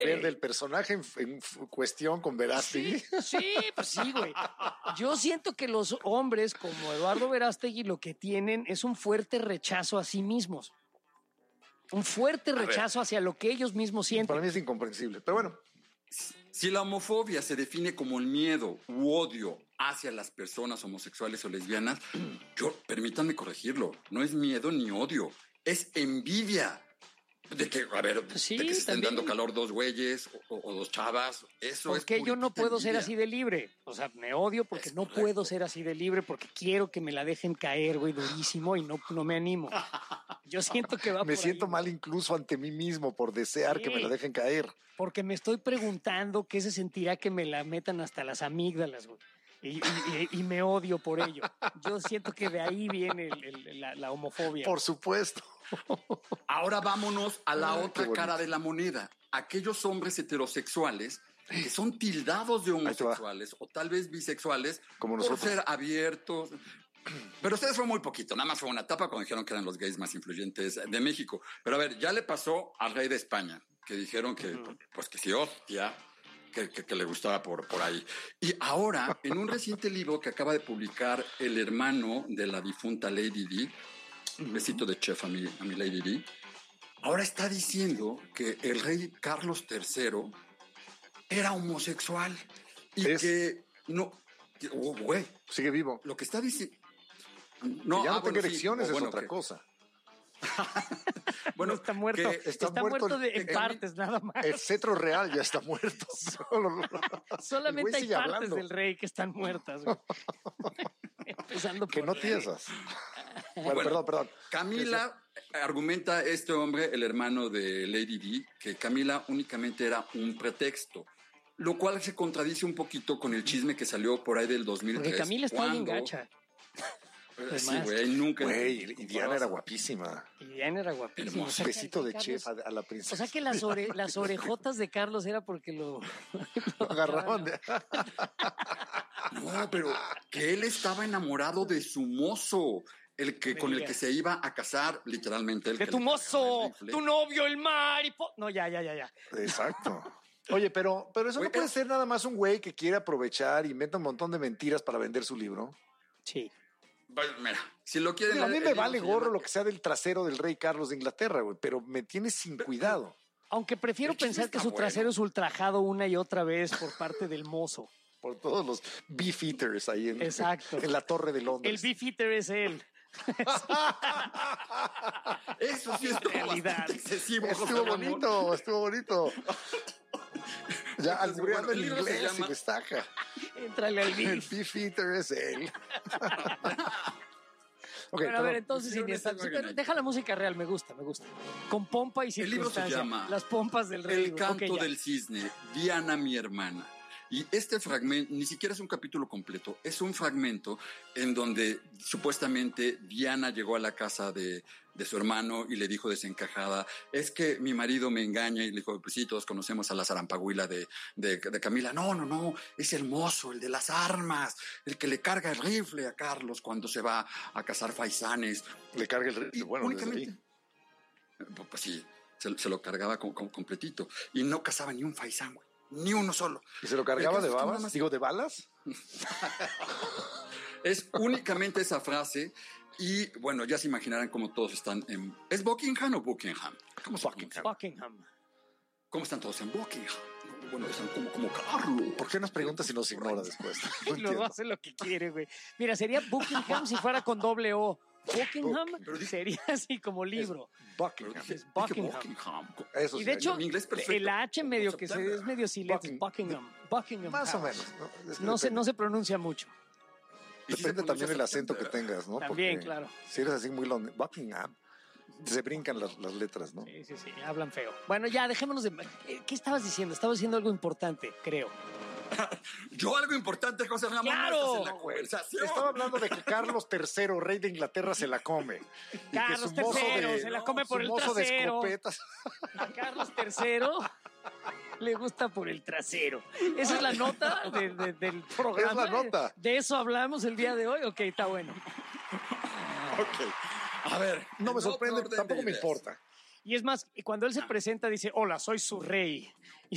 ver, del personaje en cuestión con Verástegui. Sí, pues sí, güey. Yo siento que los hombres como Eduardo Verástegui lo que tienen es un fuerte rechazo a sí mismos. Un fuerte rechazo hacia lo que ellos mismos sienten. Para mí es incomprensible, pero bueno. Si la homofobia se define como el miedo u odio hacia las personas homosexuales o lesbianas, permítanme corregirlo, no es miedo ni odio, es envidia. De que, a ver, sí, de que se estén también. dando calor dos güeyes o dos chavas, eso es. Porque yo no puedo envidia. ser así de libre. O sea, me odio porque no puedo ser así de libre, porque quiero que me la dejen caer, güey, durísimo, y no me animo. Yo siento que va Me por siento ahí, mal incluso ante mí mismo por desear que me la dejen caer. porque me estoy preguntando qué se sentirá que me la metan hasta las amígdalas, güey. Y me odio por ello. Yo siento que de ahí viene la homofobia. Por supuesto. Ahora vámonos a la Ay, otra qué cara bonito. de la moneda. Aquellos hombres heterosexuales que son tildados de homosexuales o tal vez bisexuales Como por nosotros. ser abiertos. Pero ustedes fue muy poquito, nada más fue una etapa cuando dijeron que eran los gays más influyentes de México. Pero a ver, ya le pasó al rey de España, que dijeron que, pues que sí, hostia, que le gustaba por ahí. Y ahora, en un reciente libro que acaba de publicar el hermano de la difunta Lady Di, un besito de chef a mi Lady Di, ahora está diciendo que el rey Carlos III era homosexual y que no, güey, Sigue vivo. lo que está diciendo. No, ya no tenga bueno, sí, erecciones es bueno, otra que- cosa. Bueno, está muerto. que está Está muerto muerto en partes, nada más. El cetro real ya está muerto. Solamente hay sigue partes hablando. del rey que están muertas, güey. Empezando Que por no la- piensas. Bueno, perdón. Camila argumenta este hombre, el hermano de Lady Di, que Camila únicamente era un pretexto, lo cual se contradice un poquito con el chisme que salió por ahí del 2003. Porque Camila está bien cuando- gacha. Sí, güey, nunca. Güey, y Diana era guapísima. Y Diana era guapísima. Un besito de chef a la princesa. O sea que las orejotas de Carlos era porque lo Agarraban de... No, pero que él estaba enamorado de su mozo, el que con el que se iba a casar, literalmente. El de que tu le mozo, pagaba el rifle. tu novio, el maripo. No, ya. Exacto. Oye, pero eso Güey, no puede ser nada más un güey que quiere aprovechar y inventa un montón de mentiras para vender su libro. Sí. Bueno, mira, si lo quieren. Digo, a mí el me libro vale se gorro llama- lo que sea del trasero del rey Carlos de Inglaterra, güey, pero me tienes sin cuidado. Aunque prefiero El chisme pensar que está su bueno. trasero es ultrajado una y otra vez por parte del mozo. Por todos los beef eaters ahí Exacto. en la Torre de El Londres. beef eater es él. Eso sí estuvo realidad. bastante excesivo. Estuvo José Ramón. bonito, estuvo bonito. Ya Entonces, albureando bueno, el en libro se inglés y llama- destaca. Éntrale al El beef. beef eater es él. Ok, Bueno, a ver, perdón. entonces Pusieron Iniesta, ese organillo. deja la música real, me gusta. Con pompa y El libro se circunstancia. llama Las pompas del rey. El güey. canto Ok, ya. del cisne, Diana, mi hermana. Y este fragmento ni siquiera es un capítulo completo, es un fragmento en donde supuestamente Diana llegó a la casa de su hermano y le dijo desencajada, es que mi marido me engaña, y le dijo, pues sí, todos conocemos a la zarampahuila de Camila. No, es el mozo, el de las armas, el que le carga el rifle a Carlos cuando se va a cazar faisanes. Le carga el... Y Bueno, desde únicamente, ahí. pues sí, se lo cargaba completito y no cazaba ni un faisán, güey. Ni uno solo. ¿Y se lo cargaba El de caso es que nada babas? más- Digo, ¿de balas? Es únicamente esa frase. Y bueno, ya se imaginarán cómo todos están en. ¿Es Buckingham o Buckingham? ¿Cómo se pronuncia? Buckingham. ¿Cómo están todos en Buckingham? Bueno, están como Carlos. ¿Por qué nos preguntas si nos ignora después? No Luego entiendo. hace lo que quiere, güey. Mira, sería Buckingham si fuera con doble O. Buckingham Pero dice- sería así como libro. Buckingham. Es Buckingham. Eso Y sí, de hecho, mi inglés perfecto. El H medio que Aceptable. es medio silencio. Buckingham. más o House. menos. ¿no? Es que No depende. se pronuncia mucho. Y sí se Depende también pronuncia del acento que September. tengas, ¿no? También, Porque claro. Si eres así muy Buckingham, se brincan las letras, ¿no? Sí, hablan feo. Bueno, ya, dejémonos de... ¿Qué estabas diciendo? Estabas diciendo algo importante, creo. Yo algo importante, José Ramón. ¡Claro! No estás en la conversación. Estaba hablando de que Carlos III, rey de Inglaterra, se la come. Y Carlos que su mozo III se la come por su el mozo de trasero. escopetas. A Carlos III le gusta por el trasero. Esa es la nota del programa. Es la nota. ¿De eso hablamos el día de hoy? Ok, está bueno. Ok. A ver. No me en otro sorprende, orden de tampoco me ideas. importa. Y es más, cuando él se presenta dice, hola, soy su rey.